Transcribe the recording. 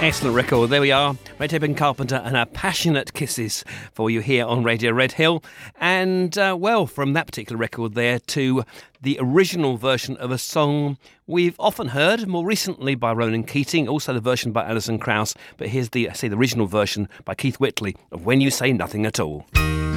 Excellent record. There we are. Red Hip and Carpenter and our passionate kisses for you here on Radio Red Hill. And, from that particular record there to the original version of a song we've often heard, more recently by Ronan Keating, also the version by Alison Krauss. But here's the original version by Keith Whitley of When You Say Nothing at All.